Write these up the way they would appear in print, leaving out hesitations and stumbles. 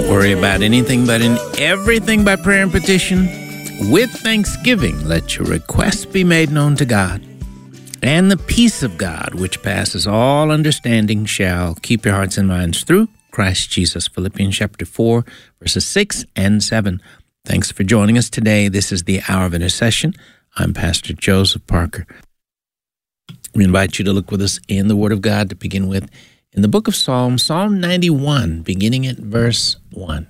worry about anything, but in everything by prayer and petition, with thanksgiving, let your requests be made known to God. And the peace of God, which passes all understanding, shall keep your hearts and minds through Christ Jesus. Philippians chapter 4, verses 6 and 7. Thanks for joining us today. This is the Hour of Intercession. I'm Pastor Joseph Parker. We invite you to look with us in the Word of God to begin with in the book of Psalms, Psalm 91, beginning at verse 1.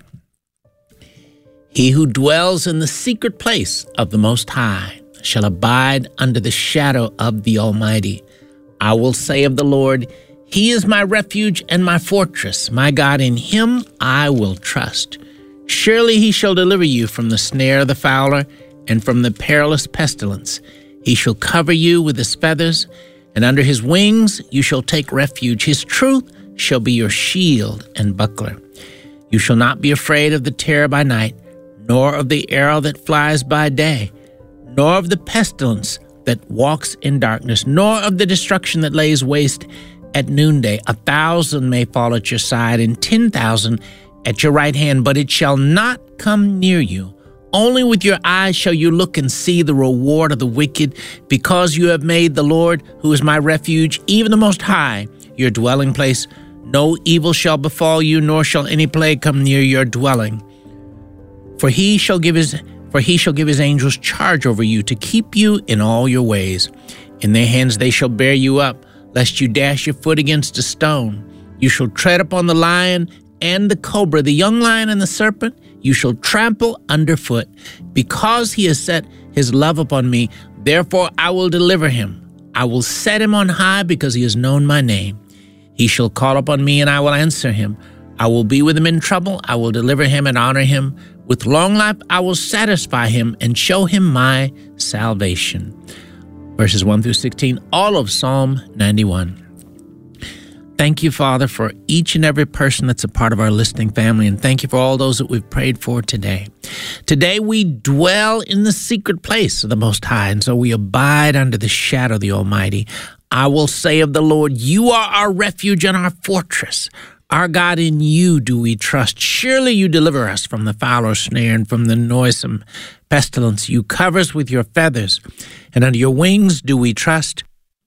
He who dwells in the secret place of the Most High shall abide under the shadow of the Almighty. I will say of the Lord, He is my refuge and my fortress. My God, in Him I will trust. Surely He shall deliver you from the snare of the fowler and from the perilous pestilence. He shall cover you with His feathers, and under His wings you shall take refuge. His truth shall be your shield and buckler. You shall not be afraid of the terror by night, nor of the arrow that flies by day, nor of the pestilence that walks in darkness, nor of the destruction that lays waste at noonday. 1,000 may fall at your side, and 10,000 at your right hand, but it shall not come near you. Only with your eyes shall you look and see the reward of the wicked, because you have made the Lord, who is my refuge, even the Most High, your dwelling place. No evil shall befall you, nor shall any plague come near your dwelling. For he shall give his angels charge over you to keep you in all your ways. In their hands they shall bear you up, lest you dash your foot against a stone. You shall tread upon the lion and the cobra, the young lion and the serpent, you shall trample underfoot. Because he has set his love upon me, therefore I will deliver him. I will set him on high because he has known my name. He shall call upon me, and I will answer him. I will be with him in trouble. I will deliver him and honor him. With long life I will satisfy him and show him my salvation. Verses 1 through 16, all of Psalm 91. Thank you, Father, for each and every person that's a part of our listening family, and thank you for all those that we've prayed for today. Today we dwell in the secret place of the Most High, and so we abide under the shadow of the Almighty. I will say of the Lord, You are our refuge and our fortress. Our God, in You do we trust. Surely You deliver us from the fowler snare and from the noisome pestilence. You cover us with Your feathers, and under Your wings do we trust.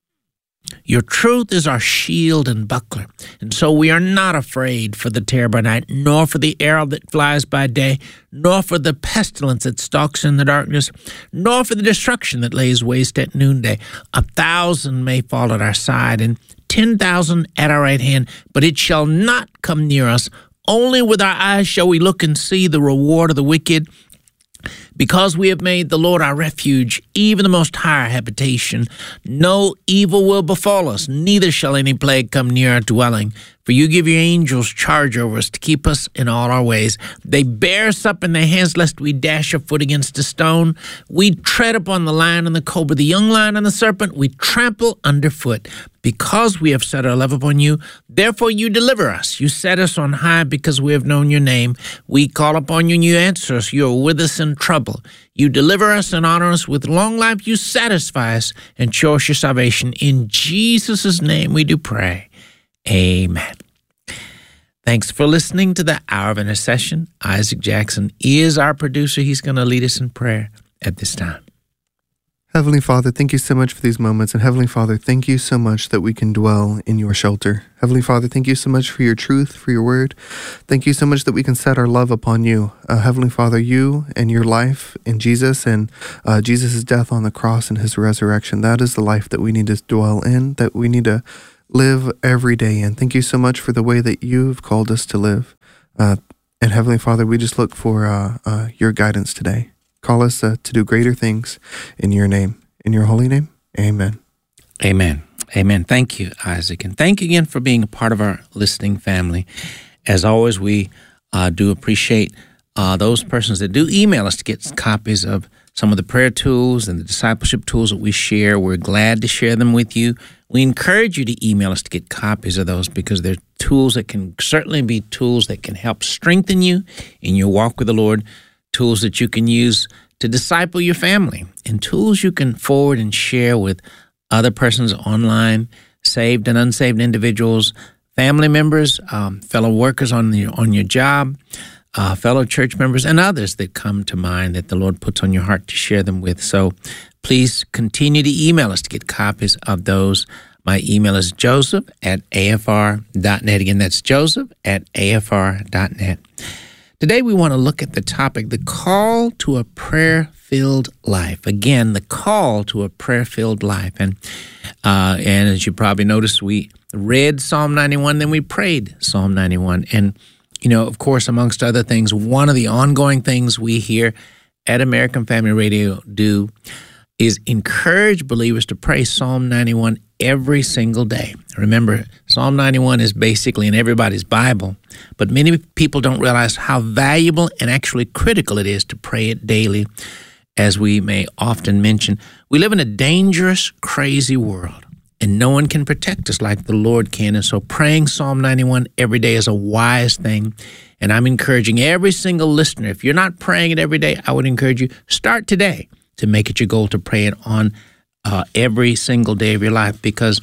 Your truth is our shield and buckler, and so we are not afraid for the terror by night, nor for the arrow that flies by day, nor for the pestilence that stalks in the darkness, nor for the destruction that lays waste at noonday. 1,000 may fall at our side, and 10,000 at our right hand, but it shall not come near us. Only with our eyes shall we look and see the reward of the wicked. Because we have made the Lord our refuge, even the Most High our habitation, no evil will befall us, neither shall any plague come near our dwelling. For You give Your angels charge over us to keep us in all our ways. They bear us up in their hands, lest we dash our foot against a stone. We tread upon the lion and the cobra, the young lion and the serpent. We trample underfoot. Because we have set our love upon You, therefore You deliver us. You set us on high because we have known Your name. We call upon You and You answer us. You are with us in trouble. You deliver us and honor us. With long life You satisfy us and show us Your salvation. In Jesus' name we do pray. Amen. Thanks for listening to the Hour of Intercession. Isaac Jackson is our producer. He's going to lead us in prayer at this time. Heavenly Father, thank You so much for these moments. And Heavenly Father, thank You so much that we can dwell in Your shelter. Heavenly Father, thank You so much for Your truth, for Your word. Thank You so much that we can set our love upon You. Heavenly Father, You and Your life in Jesus and Jesus' death on the cross and His resurrection, that is the life that we need to dwell in, that we need to live every day in. Thank You so much for the way that You've called us to live. And Heavenly Father, we just look for Your guidance today. Call us to do greater things in Your name. In Your holy name, amen. Amen. Amen. Thank you, Isaac. And thank you again for being a part of our listening family. As always, we do appreciate those persons that do email us to get copies of some of the prayer tools and the discipleship tools that we share. We're glad to share them with you. We encourage you to email us to get copies of those because they're tools that can certainly be tools that can help strengthen you in your walk with the Lord, tools that you can use to disciple your family, and tools you can forward and share with other persons online, saved and unsaved individuals, family members, fellow workers on your job, fellow church members and others that come to mind that the Lord puts on your heart to share them with. So please continue to email us to get copies of those. My email is joseph@afr.net. Again, that's joseph@afr.net. Today we want to look at the topic, the call to a prayer-filled life. Again, the call to a prayer-filled life. And as you probably noticed, we read Psalm 91, then we prayed Psalm 91. And of course, amongst other things, one of the ongoing things we here at American Family Radio do is encourage believers to pray Psalm 91 every single day. Remember, Psalm 91 is basically in everybody's Bible, but many people don't realize how valuable and actually critical it is to pray it daily. As we may often mention, we live in a dangerous, crazy world, and no one can protect us like the Lord can. And so praying Psalm 91 every day is a wise thing. And I'm encouraging every single listener, if you're not praying it every day, I would encourage you, start today to make it your goal to pray it on every single day of your life. Because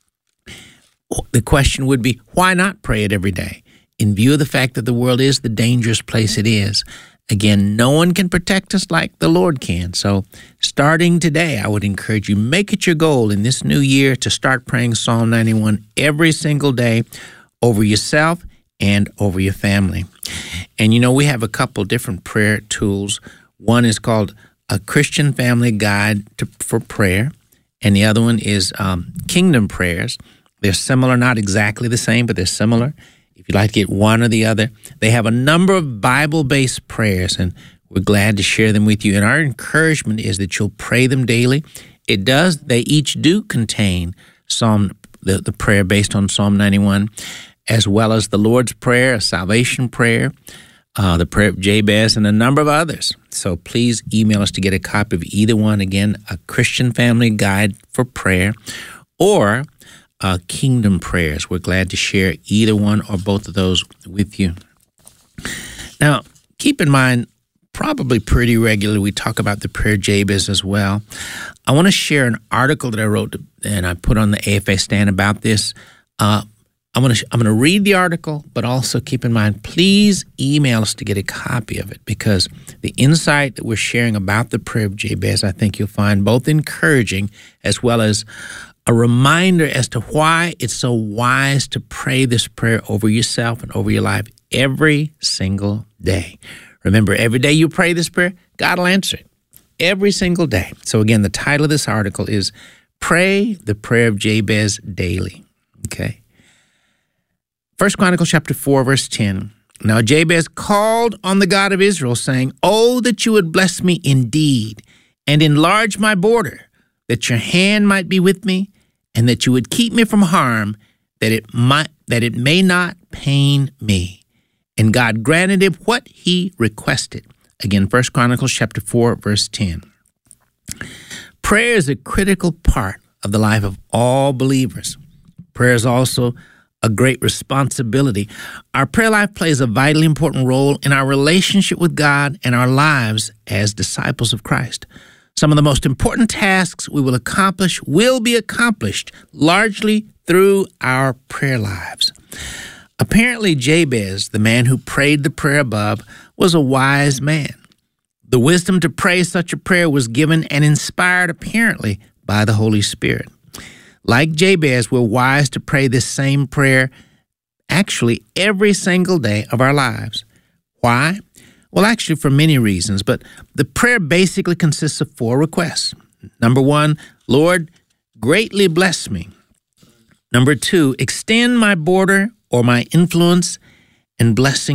the question would be, why not pray it every day? In view of the fact that the world is the dangerous place it is. Again, no one can protect us like the Lord can. So starting today, I would encourage you, make it your goal in this new year to start praying Psalm 91 every single day over yourself and over your family. And we have a couple different prayer tools. One is called a Christian Family Guide for Prayer, and the other one is Kingdom Prayers. They're similar, not exactly the same, but they're similar. If you'd like to get one or the other, they have a number of Bible-based prayers, and we're glad to share them with you. And our encouragement is that you'll pray them daily. They each do contain the prayer based on Psalm 91, as well as the Lord's Prayer, a salvation prayer, the prayer of Jabez, and a number of others. So please email us to get a copy of either one. Again, a Christian Family Guide for Prayer or Kingdom Prayers. We're glad to share either one or both of those with you. Now, keep in mind, probably pretty regularly, we talk about the prayer of Jabez as well. I want to share an article that I wrote and I put on the AFA stand about this. I'm going to read the article, but also keep in mind, please email us to get a copy of it, because the insight that we're sharing about the prayer of Jabez, I think you'll find both encouraging as well as a reminder as to why it's so wise to pray this prayer over yourself and over your life every single day. Remember, every day you pray this prayer, God will answer it. Every single day. So again, the title of this article is Pray the Prayer of Jabez Daily. Okay. 1 Chronicles chapter 4, verse 10. Now Jabez called on the God of Israel, saying, "Oh, that you would bless me indeed, and enlarge my border, that your hand might be with me, and that you would keep me from harm, that it may not pain me." And God granted him what he requested. Again, 1 Chronicles chapter 4, verse 10. Prayer is a critical part of the life of all believers. Prayer is also a great responsibility. Our prayer life plays a vitally important role in our relationship with God and our lives as disciples of Christ. Some of the most important tasks we will be accomplished largely through our prayer lives. Apparently, Jabez, the man who prayed the prayer above, was a wise man. The wisdom to pray such a prayer was given and inspired, apparently, by the Holy Spirit. Like Jabez, we're wise to pray this same prayer actually every single day of our lives. Why? Well, actually for many reasons, but the prayer basically consists of 4 requests. Number 1, Lord, greatly bless me. Number 2, extend my border or my influence and blessing